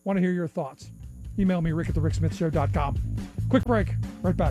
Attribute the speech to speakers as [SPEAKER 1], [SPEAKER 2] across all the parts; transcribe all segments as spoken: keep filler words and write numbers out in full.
[SPEAKER 1] Want to hear your thoughts. Email me, rick at the rick smith show dot com. Quick break. Right back.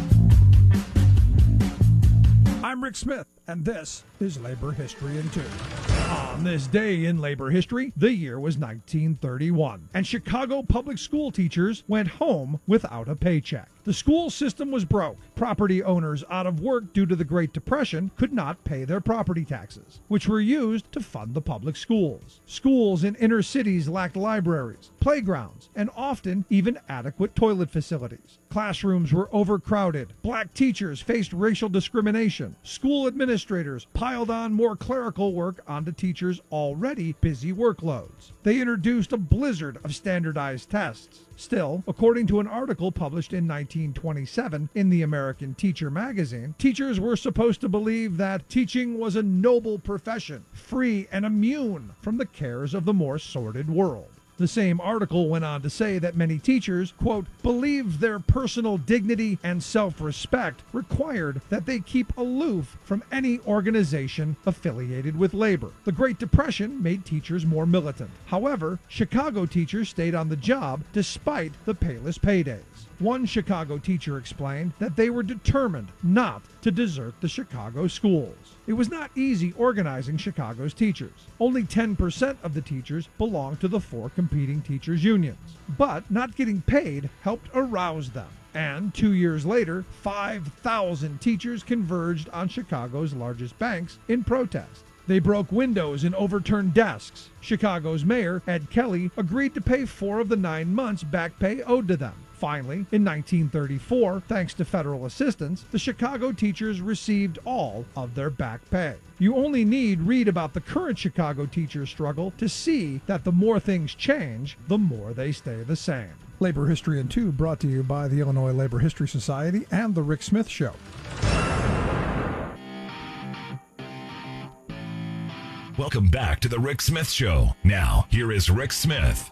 [SPEAKER 1] I'm Rick Smith, and this is Labor History in Two. On this day in labor history, the year was nineteen thirty-one, and Chicago public school teachers went home without a paycheck. The school system was broke. Property owners out of work due to the Great Depression could not pay their property taxes, which were used to fund the public schools. Schools in inner cities lacked libraries, playgrounds, and often even adequate toilet facilities. Classrooms were overcrowded. Black teachers faced racial discrimination. School administrators piled on more clerical work onto teachers' already busy workloads. They introduced a blizzard of standardized tests. Still, according to an article published in nineteen twenty-seven in the American Teacher magazine, teachers were supposed to believe that teaching was a noble profession, free and immune from the cares of the more sordid world. The same article went on to say that many teachers, quote, believed their personal dignity and self-respect required that they keep aloof from any organization affiliated with labor. The Great Depression made teachers more militant. However, Chicago teachers stayed on the job despite the payless paydays. One Chicago teacher explained that they were determined not to desert the Chicago schools. It was not easy organizing Chicago's teachers. Only ten percent of the teachers belonged to the four competing teachers' unions. But not getting paid helped arouse them. And two years later, five thousand teachers converged on Chicago's largest banks in protest. They broke windows and overturned desks. Chicago's mayor, Ed Kelly, agreed to pay four of the nine months back pay owed to them. Finally, in nineteen thirty-four, thanks to federal assistance, the Chicago teachers received all of their back pay. You only need read about the current Chicago teachers' struggle to see that the more things change, the more they stay the same. Labor History in Two brought to you by the Illinois Labor History Society and The Rick Smith Show.
[SPEAKER 2] Welcome back to The Rick Smith Show. Now, here is Rick Smith.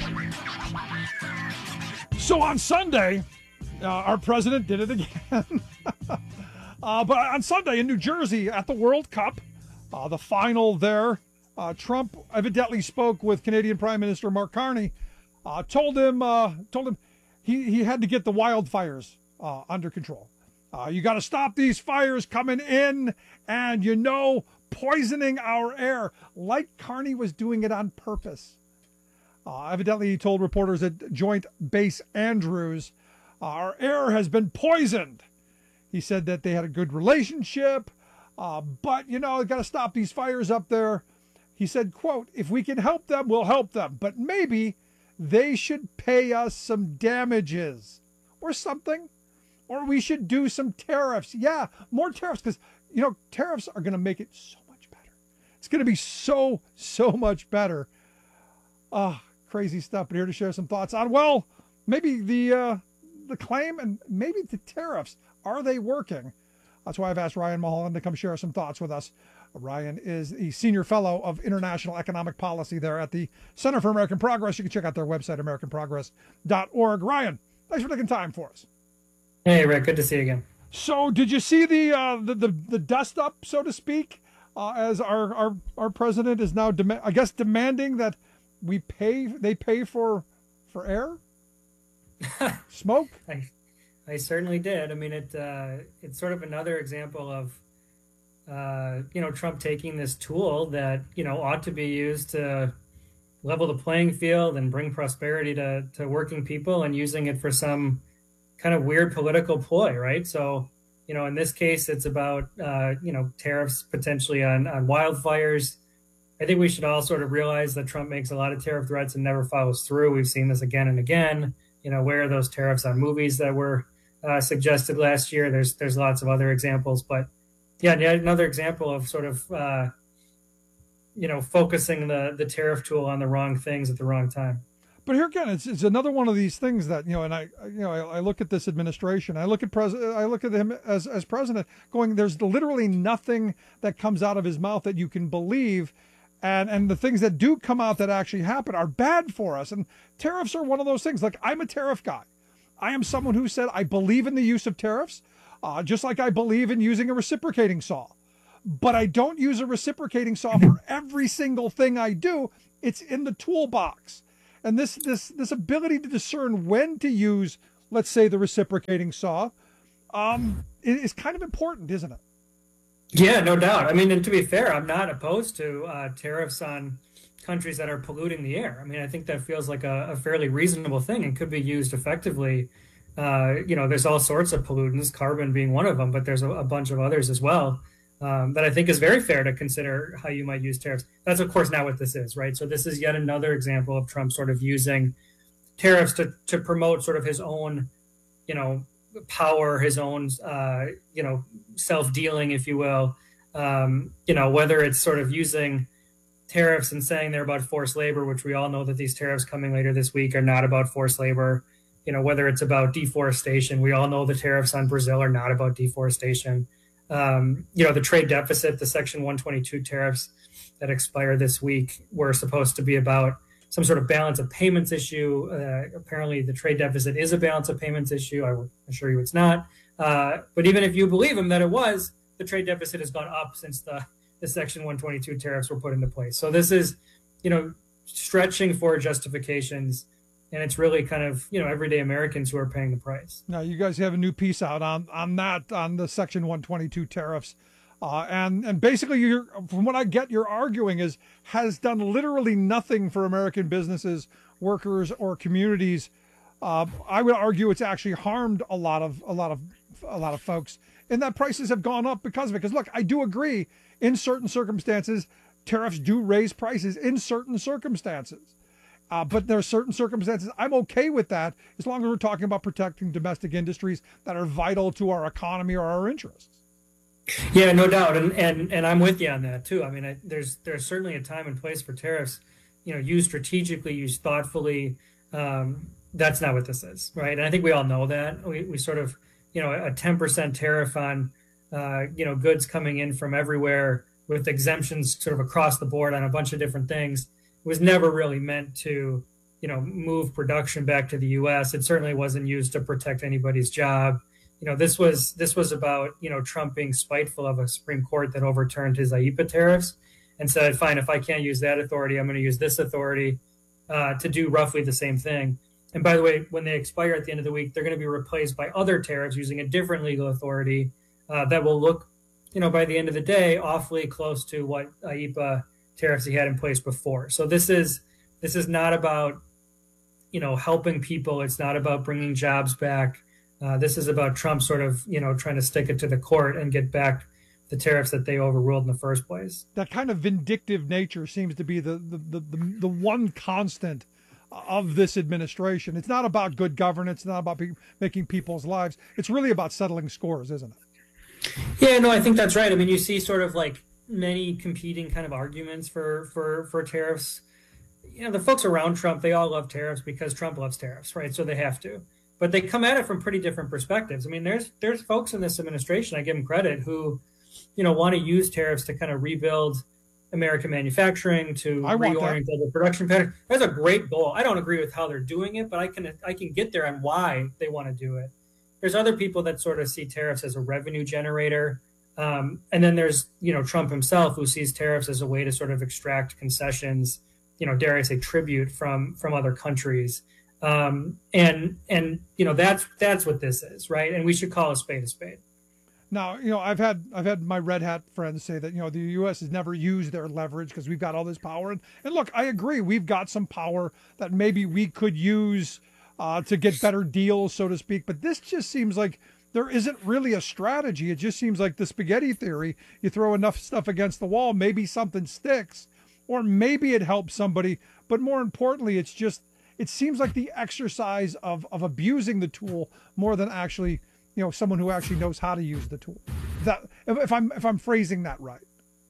[SPEAKER 1] So on Sunday, uh, our president did it again. uh, but on Sunday in New Jersey at the World Cup, uh, the final there, uh, Trump evidently spoke with Canadian Prime Minister Mark Carney, uh, told him uh, told him he, he had to get the wildfires uh, under control. Uh, you got to stop these fires coming in and, you know, poisoning our air, like Carney was doing it on purpose. Uh, evidently, he told reporters at Joint Base Andrews, our air has been poisoned. He said that they had a good relationship, uh, but, you know, got to stop these fires up there. He said, quote, if we can help them, we'll help them, but maybe they should pay us some damages or something, or we should do some tariffs. Yeah, more tariffs, because, you know, tariffs are going to make it so much better. It's going to be so, so much better. Ah. Uh, Crazy stuff, but here to share some thoughts on, well, maybe the uh, the claim and maybe the tariffs. Are they working? That's why I've asked Ryan Mulholland to come share some thoughts with us. Ryan is the Senior Fellow of International Economic Policy there at the Center for American Progress. You can check out their website, american progress dot org. Ryan, thanks for taking time for us.
[SPEAKER 3] Hey, Rick, good to see you again.
[SPEAKER 1] So did you see the uh, the, the, the dust up, so to speak, uh, as our, our, our president is now, dem- I guess, demanding that we pay, they pay for, for air, smoke.
[SPEAKER 3] I, I certainly did. I mean, it, uh, it's sort of another example of, uh, you know, Trump taking this tool that, you know, ought to be used to level the playing field and bring prosperity to, to working people and using it for some kind of weird political ploy. Right. So, you know, in this case, it's about, uh, you know, tariffs potentially on, on wildfires. I think we should all sort of realize that Trump makes a lot of tariff threats and never follows through. We've seen this again and again. You know, where are those tariffs on movies that were uh, suggested last year? There's there's lots of other examples. But, yeah, another example of sort of, uh, you know, focusing the, the tariff tool on the wrong things at the wrong time.
[SPEAKER 1] But here again, it's, it's another one of these things that, you know, and I, you know, I, I look at this administration, I look at president, I look at him as, as president going, there's literally nothing that comes out of his mouth that you can believe. And and the things that do come out that actually happen are bad for us. And tariffs are one of those things. Like, I'm a tariff guy. I am someone who said I believe in the use of tariffs, uh, just like I believe in using a reciprocating saw. But I don't use a reciprocating saw for every single thing I do. It's in the toolbox. and this this this ability to discern when to use, let's say, the reciprocating saw, um, is kind of important, isn't it?
[SPEAKER 3] Yeah, no doubt. I mean, and to be fair, I'm not opposed to uh, tariffs on countries that are polluting the air. I mean, I think that feels like a, a fairly reasonable thing and could be used effectively. Uh, you know, there's all sorts of pollutants, carbon being one of them, but there's a, a bunch of others as well um, that I think is very fair to consider how you might use tariffs. That's, of course, not what this is, right? So this is yet another example of Trump sort of using tariffs to, to promote sort of his own, you know, power, his own, uh, you know, self-dealing, if you will. Um, you know, whether it's sort of using tariffs and saying they're about forced labor, which we all know that these tariffs coming later this week are not about forced labor. You know, whether it's about deforestation, we all know the tariffs on Brazil are not about deforestation. Um, you know, the trade deficit, the Section one twenty-two tariffs that expire this week were supposed to be about some sort of balance of payments issue. Uh, apparently, the trade deficit is a balance of payments issue. I will assure you it's not. Uh, but even if you believe him that it was, the trade deficit has gone up since the, the Section one twenty-two tariffs were put into place. So this is, you know, stretching for justifications. And it's really kind of, you know, everyday Americans who are paying the price.
[SPEAKER 1] Now, you guys have a new piece out on, on that, on the Section one twenty-two tariffs. Uh, and, and basically, you're, from what I get, you're arguing is has done literally nothing for American businesses, workers, or communities. Uh, I would argue it's actually harmed a lot of a lot of a lot of folks, and that prices have gone up because of it. Because look, I do agree, in certain circumstances, tariffs do raise prices in certain circumstances. Uh, but there are certain circumstances I'm okay with that as long as we're talking about protecting domestic industries that are vital to our economy or our interests.
[SPEAKER 3] Yeah, no doubt, and and and I'm with you on that too. I mean, I, there's there's certainly a time and place for tariffs. You know, used strategically, used thoughtfully. Um, that's not what this is, right? And I think we all know that. We we sort of, you know, a ten percent tariff on, uh, you know, goods coming in from everywhere with exemptions sort of across the board on a bunch of different things was never really meant to, you know, move production back to the U S. It certainly wasn't used to protect anybody's job. You know, this was this was about, you know, Trump being spiteful of a Supreme Court that overturned his I E P A tariffs and said, fine, if I can't use that authority, I'm going to use this authority uh, to do roughly the same thing. And by the way, when they expire at the end of the week, they're going to be replaced by other tariffs using a different legal authority uh, that will look, you know, by the end of the day, awfully close to what I E P A tariffs he had in place before. So this is this is not about, you know, helping people. It's not about bringing jobs back. Uh, this is about Trump sort of, you know, trying to stick it to the court and get back the tariffs that they overruled in the first place.
[SPEAKER 1] That kind of vindictive nature seems to be the the, the, the, the one constant of this administration. It's not about good governance. It's not about be, making people's lives. It's really about settling scores, isn't it?
[SPEAKER 3] Yeah, no, I think that's right. I mean, you see sort of like many competing kind of arguments for, for, for tariffs. You know, the folks around Trump, they all love tariffs because Trump loves tariffs, right? So they have to. But they come at it from pretty different perspectives. I mean, there's there's folks in this administration, I give them credit, who, you know, want to use tariffs to kind of rebuild American manufacturing, to reorient global production pattern. That's a great goal. I don't agree with how they're doing it, but I can I can get there on why they want to do it. There's other people that sort of see tariffs as a revenue generator. Um, and then there's, you know, Trump himself, who sees tariffs as a way to sort of extract concessions, you know, dare I say tribute from from other countries. Um, and, and, you know, that's, that's what this is, right? And we should call a spade a spade.
[SPEAKER 1] Now, you know, I've had, I've had my red hat friends say that, you know, the U S has never used their leverage because we've got all this power. And, and look, I agree. We've got some power that maybe we could use uh, to get better deals, so to speak. But this just seems like there isn't really a strategy. It just seems like the spaghetti theory. You throw enough stuff against the wall, maybe something sticks, or maybe it helps somebody. But more importantly, it's just, it seems like the exercise of, of abusing the tool more than actually, you know, someone who actually knows how to use the tool. That if, if I'm if I'm phrasing that right.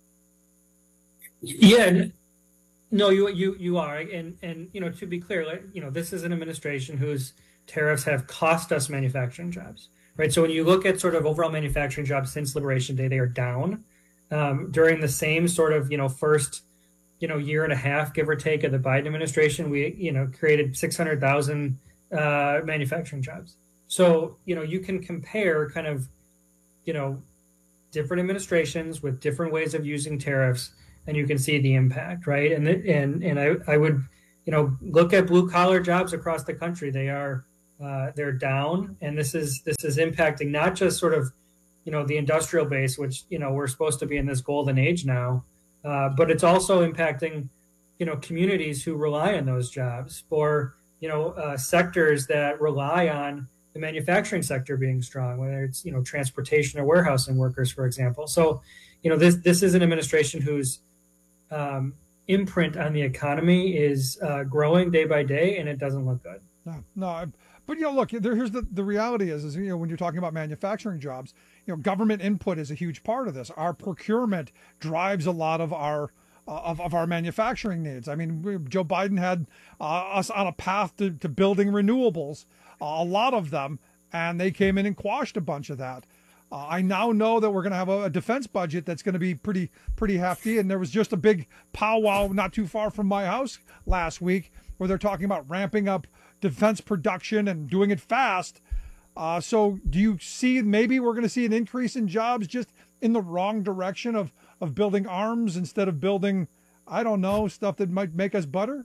[SPEAKER 3] Yeah, no, you you you are, and and you know, to be clear, like, you know, this is an administration whose tariffs have cost us manufacturing jobs, right? So when you look at sort of overall manufacturing jobs since Liberation Day, they are down. Um, during the same sort of, you know, first, you know, year and a half, give or take, of the Biden administration, we, you know, created six hundred thousand uh, manufacturing jobs. So, you know, you can compare kind of, you know, different administrations with different ways of using tariffs, and you can see the impact, right? And and and I, I would you know, look at blue collar jobs across the country. They are uh, they're down, and this is this is impacting not just sort of, you know, the industrial base, which, you know, we're supposed to be in this golden age now, uh, but it's also impacting, you know, communities who rely on those jobs, for, you know, uh, sectors that rely on the manufacturing sector being strong, whether it's, you know, transportation or warehousing workers, for example. So, you know, this this is an administration whose um, imprint on the economy is uh, growing day by day, and it doesn't look good.
[SPEAKER 1] No, no. But, you know, look, there, here's the, the reality is, is, you know, when you're talking about manufacturing jobs, you know, government input is a huge part of this. Our procurement drives a lot of our uh, of, of our manufacturing needs. I mean, we, Joe Biden had uh, us on a path to, to building renewables, uh, a lot of them, and they came in and quashed a bunch of that. Uh, I now know that we're going to have a, a defense budget that's going to be pretty pretty hefty, and there was just a big powwow not too far from my house last week where they're talking about ramping up defense production and doing it fast. Uh, so do you see maybe we're going to see an increase in jobs just in the wrong direction of, of building arms instead of building, I don't know, stuff that might make us butter?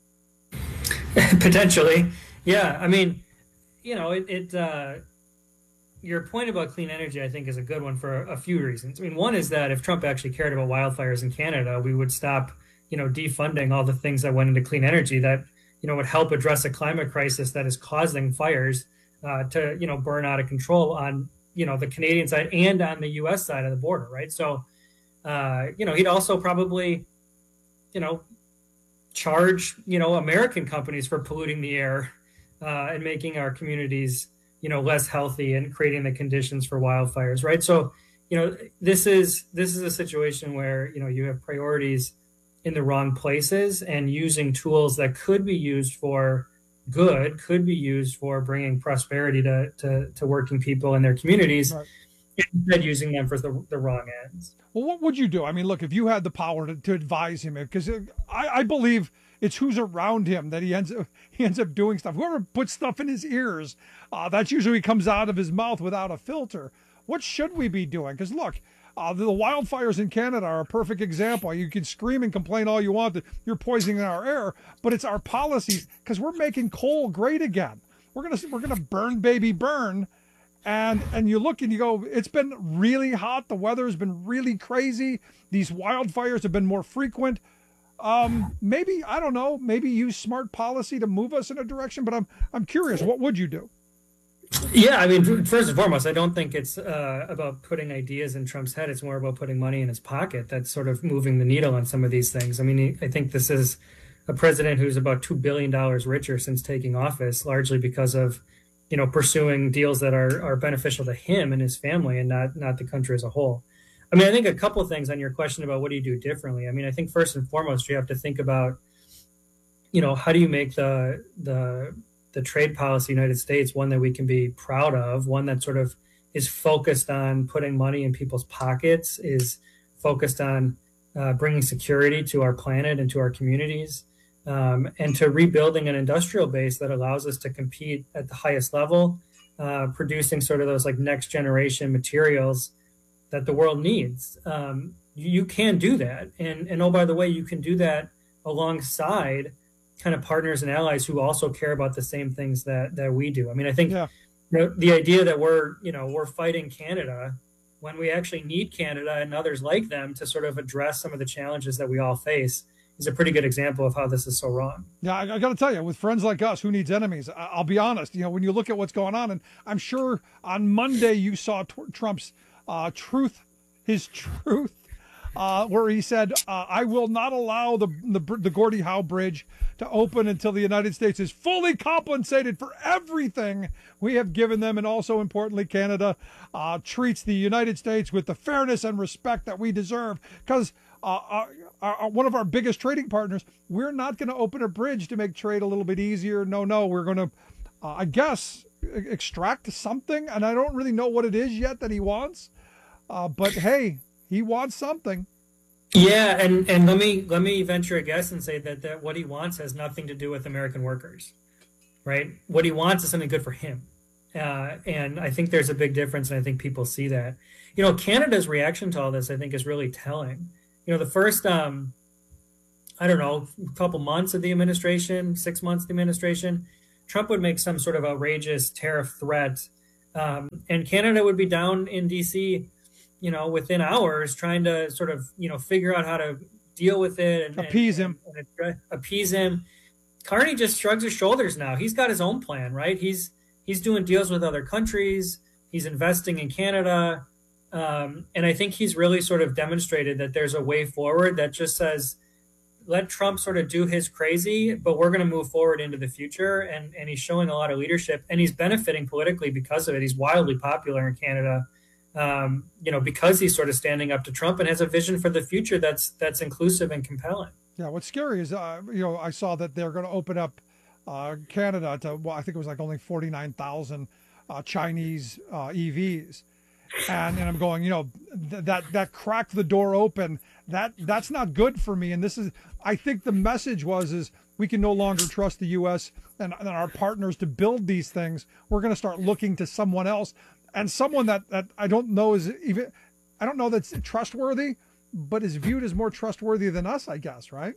[SPEAKER 3] Potentially. Yeah. I mean, you know, it, it uh, your point about clean energy, I think, is a good one for a, a few reasons. I mean, one is that if Trump actually cared about wildfires in Canada, we would stop, you know, defunding all the things that went into clean energy that, you know, would help address a climate crisis that is causing fires uh, to, you know, burn out of control on, you know, the Canadian side and on the U S side of the border, right? So, uh, you know, he'd also probably, you know, charge, you know, American companies for polluting the air uh, and making our communities, you know, less healthy and creating the conditions for wildfires, right? So, you know, this is this is a situation where, you know, you have priorities in the wrong places, and using tools that could be used for good, could be used for bringing prosperity to, to, to working people in their communities, right, instead using them for the, the wrong ends.
[SPEAKER 1] Well, what would you do? I mean, look, if you had the power to, to advise him, because I, I believe it's who's around him that he ends up, he ends up doing stuff. Whoever puts stuff in his ears, uh, that usually comes out of his mouth without a filter. What should we be doing? Because look, Uh, the, the wildfires in Canada are a perfect example. You can scream and complain all you want that you're poisoning our air, but it's our policies, because we're making coal great again. We're gonna we're gonna burn, baby, burn, and and you look and you go, it's been really hot. The weather has been really crazy. These wildfires have been more frequent. Um, maybe I don't know. Maybe use smart policy to move us in a direction. But I'm I'm curious. What would you do?
[SPEAKER 3] Yeah, I mean, first and foremost, I don't think it's uh, about putting ideas in Trump's head. It's more about putting money in his pocket that's sort of moving the needle on some of these things. I mean, I think this is a president who's about two billion dollars richer since taking office, largely because of, you know, pursuing deals that are, are beneficial to him and his family and not, not the country as a whole. I mean, I think a couple of things on your question about what do you do differently. I mean, I think first and foremost, you have to think about, you know, how do you make the the the trade policy of the United States one that we can be proud of, one that sort of is focused on putting money in people's pockets, is focused on uh, bringing security to our planet and to our communities, um, and to rebuilding an industrial base that allows us to compete at the highest level, uh, producing sort of those like next generation materials that the world needs. Um, you, you can do that. And, and oh, by the way, you can do that alongside kind of partners and allies who also care about the same things that that we do. I mean, I think
[SPEAKER 1] Yeah.
[SPEAKER 3] you know, the idea that we're, you know, we're fighting Canada when we actually need Canada and others like them to sort of address some of the challenges that we all face is a pretty good example of how this is so wrong.
[SPEAKER 1] Yeah, I, I got to tell you, with friends like us, who needs enemies? I, I'll be honest. You know, when you look at what's going on, and I'm sure on Monday you saw t- Trump's uh, truth, his truth. Uh, where he said, uh, I will not allow the, the the Gordie Howe Bridge to open until the United States is fully compensated for everything we have given them. And also, importantly, Canada uh, treats the United States with the fairness and respect that we deserve. Because uh, our, our, one of our biggest trading partners, we're not going to open a bridge to make trade a little bit easier. No, no, we're going to, uh, I guess, extract something. And I don't really know what it is yet that he wants. Uh, but hey, he wants something.
[SPEAKER 3] Yeah, and, and let me let me venture a guess and say that, that what he wants has nothing to do with American workers, right? What he wants is something good for him. Uh, and I think there's a big difference, and I think people see that. You know, Canada's reaction to all this, I think, is really telling. You know, the first um, I don't know, a couple months of the administration, six months of the administration, Trump would make some sort of outrageous tariff threat, um, and Canada would be down in D C, you know, within hours, trying to sort of, you know, figure out how to deal with it and
[SPEAKER 1] appease
[SPEAKER 3] and,
[SPEAKER 1] him,
[SPEAKER 3] and, and appease him. Carney just shrugs his shoulders now. He's got his own plan, right? He's he's doing deals with other countries. He's investing in Canada, um, and I think he's really sort of demonstrated that there's a way forward that just says, let Trump sort of do his crazy, but we're going to move forward into the future. And, and he's showing a lot of leadership, and he's benefiting politically because of it. He's wildly popular in Canada, um, you know, because he's sort of standing up to Trump and has a vision for the future that's that's inclusive and compelling.
[SPEAKER 1] Yeah, what's scary is, uh, you know, I saw that they're going to open up uh, Canada to, well, I think it was like only forty-nine thousand uh, Chinese uh, E Vs. And, and I'm going, you know, th- that that cracked the door open. That that's not good for me. And this is, I think the message was, is we can no longer trust the U S and, and our partners to build these things. We're going to start looking to someone else, and someone that, that I don't know is even, I don't know that's trustworthy, but is viewed as more trustworthy than us, I guess, right?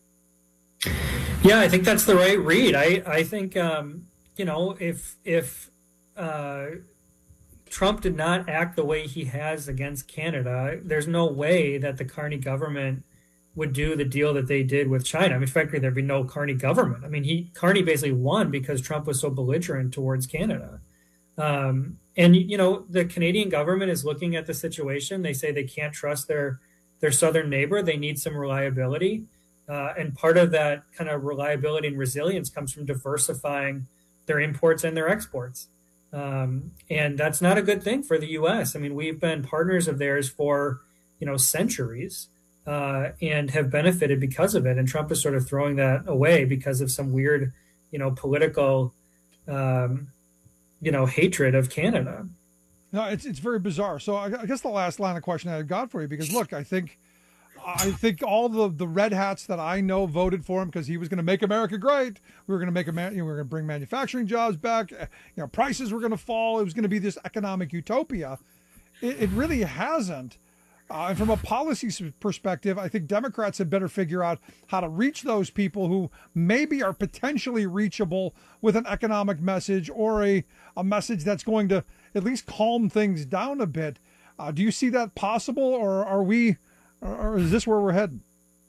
[SPEAKER 3] Yeah, I think that's the right read. I, I think, um, you know, if, if, uh, Trump did not act the way he has against Canada, there's no way that the Carney government would do the deal that they did with China. I mean, frankly, there'd be no Carney government. I mean, he Carney basically won because Trump was so belligerent towards Canada. Um, and, you know, the Canadian government is looking at the situation. They say they can't trust their, their southern neighbor. They need some reliability. Uh, and part of that kind of reliability and resilience comes from diversifying their imports and their exports. Um, and that's not a good thing for the U S. I mean, we've been partners of theirs for, you know, centuries, uh, and have benefited because of it. And Trump is sort of throwing that away because of some weird, you know, political, um, you know, hatred of Canada.
[SPEAKER 1] No, it's it's very bizarre. So I, I guess the last line of question I've got for you, because look, I think I think all the, the red hats that I know voted for him because he was going to make America great. We were going to make a man, you know, we were going to bring manufacturing jobs back. You know, prices were going to fall. It was going to be this economic utopia. It, it really hasn't. Uh, and from a policy perspective, I think Democrats had better figure out how to reach those people who maybe are potentially reachable with an economic message, or a, a message that's going to at least calm things down a bit. Uh, do you see that possible, or are we, or is this where we're heading?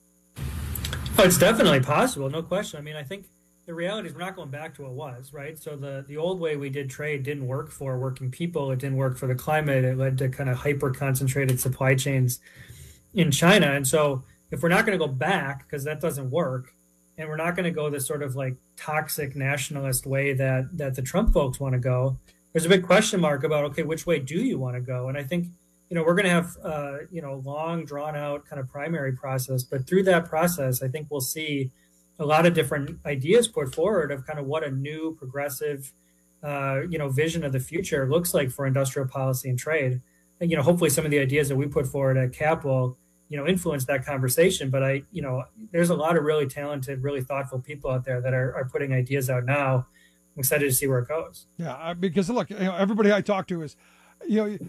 [SPEAKER 3] Oh, it's definitely possible, no question. I mean, I think the reality is we're not going back to what was, right? So the, the old way we did trade didn't work for working people. It didn't work for the climate. It led to kind of hyper-concentrated supply chains in China. And so if we're not going to go back, because that doesn't work, and we're not going to go this sort of like toxic nationalist way that, that the Trump folks want to go, there's a big question mark about, okay, which way do you want to go? And I think, you know, we're going to have, uh, you know, long drawn out kind of primary process, but through that process, I think we'll see a lot of different ideas put forward of kind of what a new progressive, uh, you know, vision of the future looks like for industrial policy and trade. And, you know, hopefully some of the ideas that we put forward at C A P will, you know, influence that conversation. But I, you know, there's a lot of really talented, really thoughtful people out there that are, are putting ideas out now. I'm excited to see where it goes.
[SPEAKER 1] Yeah, because look, you know, everybody I talk to is, you know,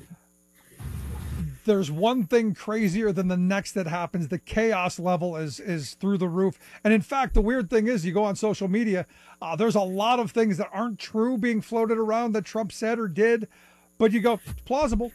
[SPEAKER 1] there's one thing crazier than the next that happens. The chaos level is is through the roof. And in fact, the weird thing is, you go on social media, uh, there's a lot of things that aren't true being floated around that Trump said or did, but you go, it's plausible.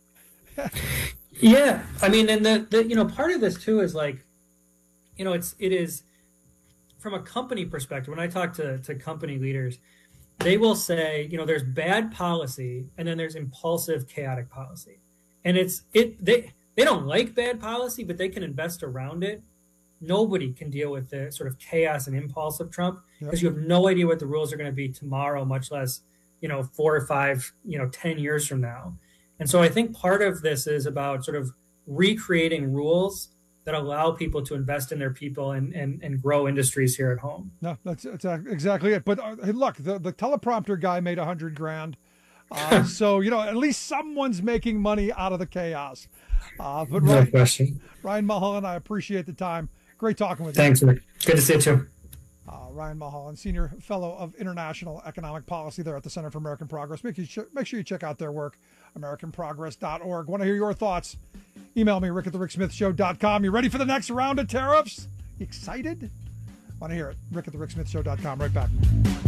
[SPEAKER 3] Yeah, I mean, and the, the you know, part of this too is like, you know, it's it is from a company perspective. When I talk to to company leaders, they will say, you know, there's bad policy and then there's impulsive, chaotic policy. And it's it they they don't like bad policy, but they can invest around it. Nobody can deal with the sort of chaos and impulse of Trump, because yep. you have no idea what the rules are going to be tomorrow, much less, you know, four or five, you know, ten years from now. And so I think part of this is about sort of recreating rules that allow people to invest in their people and and, and grow industries here at home.
[SPEAKER 1] No, that's, that's exactly it. But uh, hey, look, the, the teleprompter guy made a hundred grand. Uh, so, you know, at least someone's making money out of the chaos. Uh, but
[SPEAKER 3] no
[SPEAKER 1] Ryan,
[SPEAKER 3] question.
[SPEAKER 1] Ryan Mulholland, I appreciate the time. Great talking with
[SPEAKER 3] Thanks,
[SPEAKER 1] you.
[SPEAKER 3] Thanks, Good to see you too.
[SPEAKER 1] Uh, Ryan Mulholland, Senior Fellow of International Economic Policy there at the Center for American Progress. Make, you ch- make sure you check out their work, american progress dot org. Want to hear your thoughts? Email me, rick at the rick smith show dot com. You ready for the next round of tariffs? excited? Want to hear it? Rick at the rick smith show dot com. Right back.